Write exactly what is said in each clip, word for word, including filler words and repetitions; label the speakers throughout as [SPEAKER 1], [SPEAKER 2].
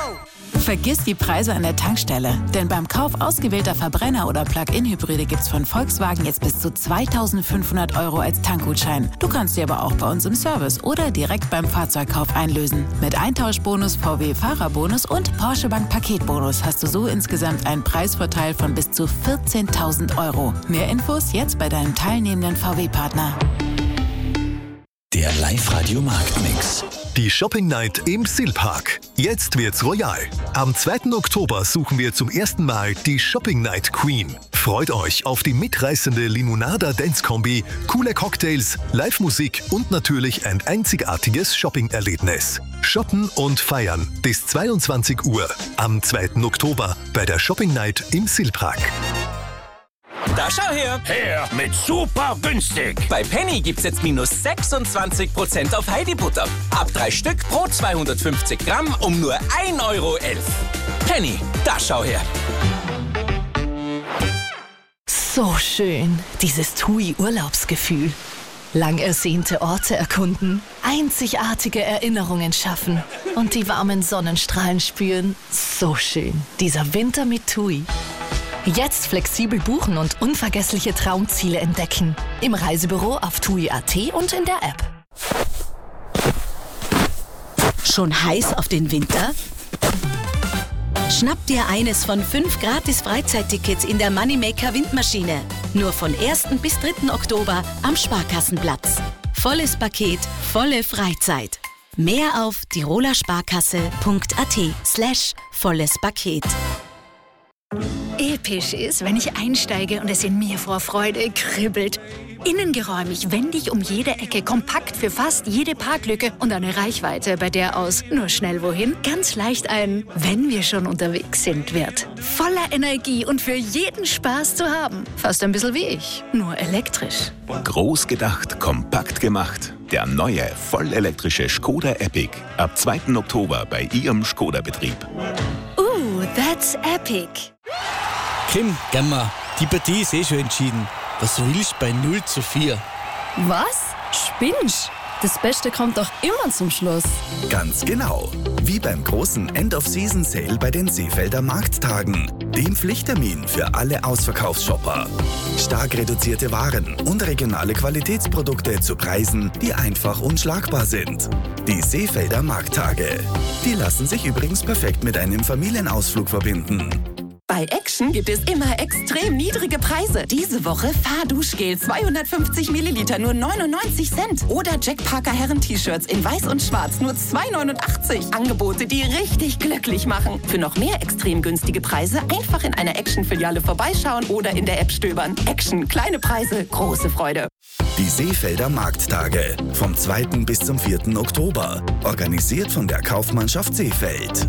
[SPEAKER 1] Vergiss die Preise an der Tankstelle, denn beim Kauf ausgewählter Verbrenner oder Plug-in-Hybride gibt's von Volkswagen jetzt bis zu zweitausendfünfhundert Euro als Tankgutschein. Du kannst sie aber auch bei uns im Service oder direkt beim Fahrzeugkauf einlösen. Mit Eintauschbonus, V W-Fahrerbonus und Porsche Bank Paketbonus hast du so insgesamt einen Preisvorteil von bis zu vierzehntausend Euro. Mehr Infos jetzt bei deinem teilnehmenden V W-Partner.
[SPEAKER 2] Der Live-Radio-Marktmix.
[SPEAKER 3] Die Shopping Night im Silpark. Jetzt wird's royal. Am zweiten Oktober suchen wir zum ersten Mal die Shopping Night Queen. Freut euch auf die mitreißende Limonada-Dance-Kombi, coole Cocktails, Live-Musik und natürlich ein einzigartiges Shopping-Erlebnis. Shoppen und feiern bis zweiundzwanzig Uhr am zweiten Oktober bei der Shopping Night im Silpark.
[SPEAKER 4] Da schau her!
[SPEAKER 5] Her mit super günstig!
[SPEAKER 4] Bei Penny gibt's jetzt minus sechsundzwanzig Prozent auf Heidi-Butter. Ab drei Stück pro zweihundertfünfzig Gramm um nur ein Euro elf. Penny, da schau her!
[SPEAKER 6] So schön, dieses TUI-Urlaubsgefühl. Lang ersehnte Orte erkunden, einzigartige Erinnerungen schaffen und die warmen Sonnenstrahlen spüren. So schön, dieser Winter mit TUI. Jetzt flexibel buchen und unvergessliche Traumziele entdecken. Im Reisebüro auf tui punkt at und in der App.
[SPEAKER 7] Schon heiß auf den Winter? Schnapp dir eines von fünf gratis Freizeittickets in der Moneymaker Windmaschine. Nur von ersten bis dritten Oktober am Sparkassenplatz. Volles Paket, volle Freizeit. Mehr auf tirolersparkasse.at slash volles Paket.
[SPEAKER 8] Episch ist, wenn ich einsteige und es in mir vor Freude kribbelt. Innengeräumig, wendig um jede Ecke, kompakt für fast jede Parklücke und eine Reichweite, bei der aus nur schnell wohin ganz leicht ein "Wenn wir schon unterwegs sind" wird. Voller Energie und für jeden Spaß zu haben. Fast ein bisschen wie ich, nur elektrisch.
[SPEAKER 9] Groß gedacht, kompakt gemacht. Der neue, vollelektrische Skoda Epic. Ab zweiten Oktober bei Ihrem Skoda-Betrieb.
[SPEAKER 8] Uh, that's epic.
[SPEAKER 10] Kim, Gamma, die Partie ist eh schon entschieden. Was willst du bei null zu vier?
[SPEAKER 11] Was? Spinnst? Das Beste kommt doch immer zum Schluss.
[SPEAKER 12] Ganz genau. Wie beim großen End-of-Season-Sale bei den Seefelder Markttagen. Dem Pflichttermin für alle Ausverkaufsshopper. Stark reduzierte Waren und regionale Qualitätsprodukte zu Preisen, die einfach unschlagbar sind. Die Seefelder Markttage. Die lassen sich übrigens perfekt mit einem Familienausflug verbinden.
[SPEAKER 13] Bei Action gibt es immer extrem niedrige Preise. Diese Woche Fahrduschgel zweihundertfünfzig Milliliter nur neunundneunzig Cent. Oder Jack Parker Herren-T-Shirts in weiß und schwarz nur zwei neunundachtzig. Angebote, die richtig glücklich machen. Für noch mehr extrem günstige Preise einfach in einer Action-Filiale vorbeischauen oder in der App stöbern. Action, kleine Preise, große Freude.
[SPEAKER 12] Die Seefelder Markttage vom zweiten bis zum vierten Oktober. Organisiert von der Kaufmannschaft Seefeld.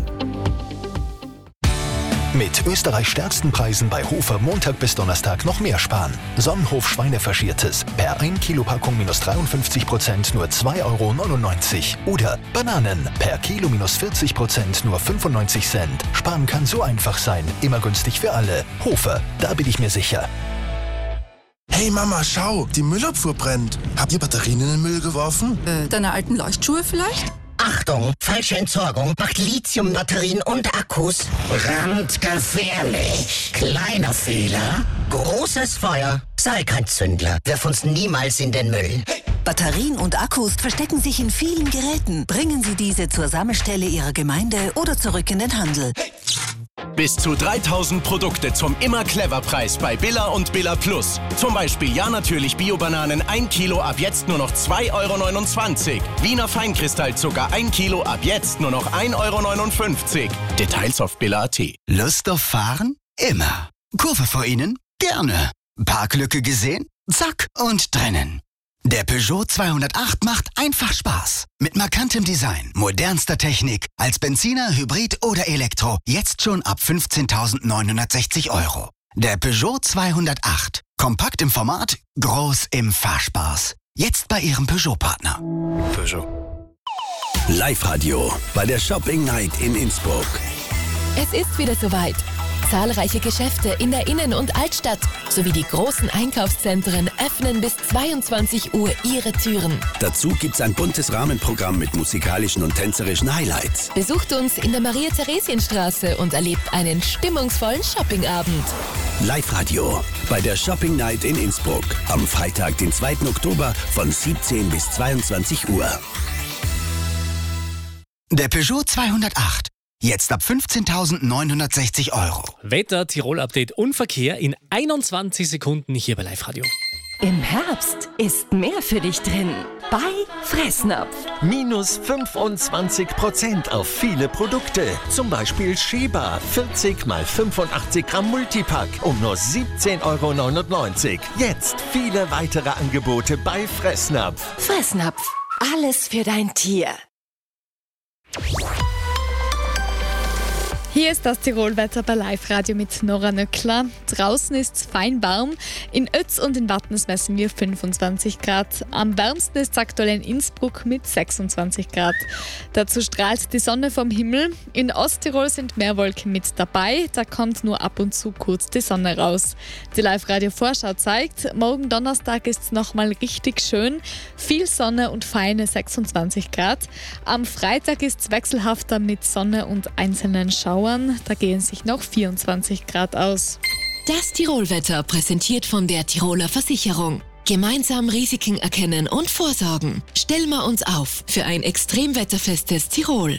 [SPEAKER 2] Mit Österreichs stärksten Preisen bei Hofer Montag bis Donnerstag noch mehr sparen. Sonnenhof Schweinefaschiertes. Per ein Kilo Packung minus dreiundfünfzig Prozent nur zwei Euro neunundneunzig. Oder Bananen. Per Kilo minus vierzig Prozent nur fünfundneunzig Cent. Sparen kann so einfach sein. Immer günstig für alle. Hofer, da bin ich mir sicher.
[SPEAKER 14] Hey Mama, schau, die Müllabfuhr brennt. Habt ihr Batterien in den Müll geworfen?
[SPEAKER 11] Äh, deine alten Leuchtschuhe vielleicht?
[SPEAKER 15] Achtung, falsche Entsorgung macht Lithiumbatterien und Akkus brandgefährlich. Kleiner Fehler, großes Feuer. Sei kein Zündler, wirf uns niemals in den Müll.
[SPEAKER 16] Batterien und Akkus verstecken sich in vielen Geräten. Bringen Sie diese zur Sammelstelle Ihrer Gemeinde oder zurück in den Handel.
[SPEAKER 17] Bis zu dreitausend Produkte zum Immer-Clever-Preis bei Billa und Billa Plus. Zum Beispiel Ja natürlich Bio-Bananen ein Kilo ab jetzt nur noch zwei Euro neunundzwanzig. Wiener Feinkristallzucker ein Kilo ab jetzt nur noch ein Euro neunundfünfzig. Details auf Billa punkt at.
[SPEAKER 18] Lust auf Fahren? Immer. Kurve vor Ihnen? Gerne. Parklücke gesehen? Zack und drinnen. Der Peugeot zweihundertacht macht einfach Spaß. Mit markantem Design, modernster Technik, als Benziner, Hybrid oder Elektro. Jetzt schon ab fünfzehntausendneunhundertsechzig Euro. Der Peugeot zweihundertacht. Kompakt im Format, groß im Fahrspaß. Jetzt bei Ihrem Peugeot-Partner.
[SPEAKER 2] Peugeot. Live-Radio bei der Shopping Night in Innsbruck.
[SPEAKER 19] Es ist wieder soweit. Zahlreiche Geschäfte in der Innen- und Altstadt sowie die großen Einkaufszentren öffnen bis zweiundzwanzig Uhr ihre Türen.
[SPEAKER 20] Dazu gibt's ein buntes Rahmenprogramm mit musikalischen und tänzerischen Highlights.
[SPEAKER 19] Besucht uns in der Maria-Theresienstraße und erlebt einen stimmungsvollen Shoppingabend.
[SPEAKER 20] Live-Radio bei der Shopping Night in Innsbruck am Freitag, den zweiten Oktober von siebzehn bis zweiundzwanzig Uhr.
[SPEAKER 18] Der Peugeot zweihundertacht. Jetzt ab fünfzehntausendneunhundertsechzig Euro.
[SPEAKER 21] Wetter, Tirol-Update und Verkehr in einundzwanzig Sekunden hier bei Live-Radio.
[SPEAKER 22] Im Herbst ist mehr für dich drin. Bei Fressnapf.
[SPEAKER 23] Minus fünfundzwanzig Prozent auf viele Produkte. Zum Beispiel Sheba vierzig mal fünfundachtzig Gramm Multipack um nur siebzehn Euro neunundneunzig. Jetzt viele weitere Angebote bei Fressnapf.
[SPEAKER 22] Fressnapf. Alles für dein Tier.
[SPEAKER 24] Hier ist das Tirolwetter bei Live-Radio mit Nora Nöckler. Draußen ist es fein warm. In Ötz und in Wattens messen wir fünfundzwanzig Grad. Am wärmsten ist es aktuell in Innsbruck mit sechsundzwanzig Grad. Dazu strahlt die Sonne vom Himmel. In Osttirol sind mehr Wolken mit dabei. Da kommt nur ab und zu kurz die Sonne raus. Die Live-Radio-Vorschau zeigt, morgen Donnerstag ist es nochmal richtig schön. Viel Sonne und feine sechsundzwanzig Grad. Am Freitag ist es wechselhafter mit Sonne und einzelnen Schauern. Da gehen sich noch vierundzwanzig Grad aus.
[SPEAKER 19] Das Tirolwetter präsentiert von der Tiroler Versicherung. Gemeinsam Risiken erkennen und vorsorgen. Stellen wir uns auf für ein extremwetterfestes Tirol.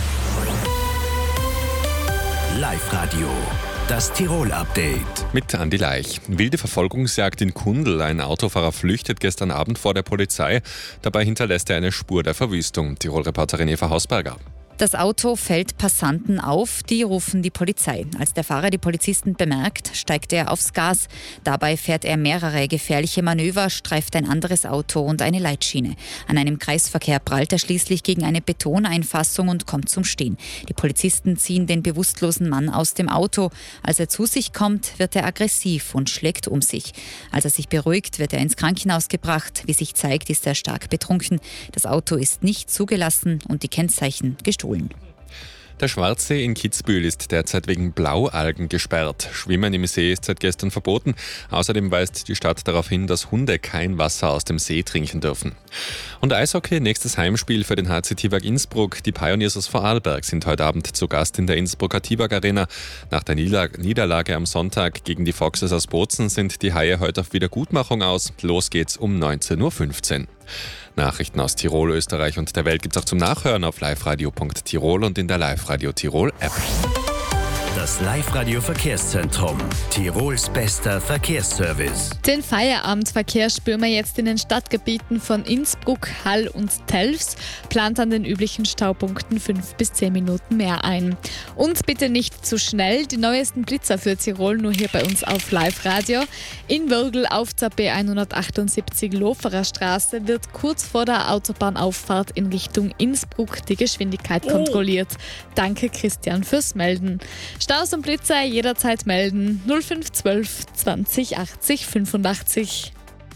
[SPEAKER 20] Live-Radio. Das Tirol-Update.
[SPEAKER 25] Mit Andi Leich. Wilde Verfolgungsjagd in Kundl. Ein Autofahrer flüchtet gestern Abend vor der Polizei. Dabei hinterlässt er eine Spur der Verwüstung. Tirol-Reporterin Eva Hausberger.
[SPEAKER 26] Das Auto fällt Passanten auf, die rufen die Polizei. Als der Fahrer die Polizisten bemerkt, steigt er aufs Gas. Dabei fährt er mehrere gefährliche Manöver, streift ein anderes Auto und eine Leitschiene. An einem Kreisverkehr prallt er schließlich gegen eine Betoneinfassung und kommt zum Stehen. Die Polizisten ziehen den bewusstlosen Mann aus dem Auto. Als er zu sich kommt, wird er aggressiv und schlägt um sich. Als er sich beruhigt, wird er ins Krankenhaus gebracht. Wie sich zeigt, ist er stark betrunken. Das Auto ist nicht zugelassen und die Kennzeichen gestohlen.
[SPEAKER 25] Der Schwarzsee in Kitzbühel ist derzeit wegen Blaualgen gesperrt. Schwimmen im See ist seit gestern verboten. Außerdem weist die Stadt darauf hin, dass Hunde kein Wasser aus dem See trinken dürfen. Und Eishockey, nächstes Heimspiel für den H C Tiwag Innsbruck. Die Pioneers aus Vorarlberg sind heute Abend zu Gast in der Innsbrucker Tiwag Arena. Nach der Niederlage am Sonntag gegen die Foxes aus Bozen sind die Haie heute auf Wiedergutmachung aus. Los geht's um neunzehn Uhr fünfzehn. Nachrichten aus Tirol, Österreich und der Welt gibt's auch zum Nachhören auf liveradio punkt tirol und in der Live-Radio Tirol App.
[SPEAKER 20] Das Live-Radio Verkehrszentrum. Tirols bester Verkehrsservice.
[SPEAKER 24] Den Feierabendverkehr spüren wir jetzt in den Stadtgebieten von Innsbruck, Hall und Telfs. Plant an den üblichen Staupunkten fünf bis zehn Minuten mehr ein. Und bitte nicht zu schnell. Die neuesten Blitzer für Tirol nur hier bei uns auf Live-Radio. In Würgl auf der B hundertachtundsiebzig Loferer Straße wird kurz vor der Autobahnauffahrt in Richtung Innsbruck die Geschwindigkeit oh. kontrolliert. Danke Christian fürs Melden. Staus und Blitzer jederzeit melden. null fünf zwölf zwanzig achtzig fünfundachtzig.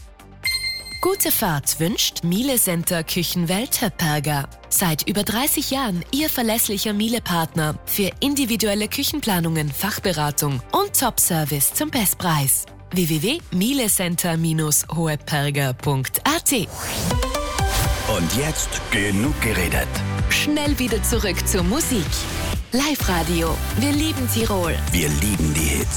[SPEAKER 19] Gute Fahrt wünscht Miele Center Küchenwelt Höpperger. Seit über dreißig Jahren Ihr verlässlicher Miele-Partner für individuelle Küchenplanungen, Fachberatung und Top-Service zum Bestpreis. w w w punkt mielecenter Bindestrich hoheperger punkt a t.
[SPEAKER 20] Und jetzt genug geredet.
[SPEAKER 19] Schnell wieder zurück zur Musik. Live-Radio. Wir lieben Tirol.
[SPEAKER 20] Wir lieben die Hits.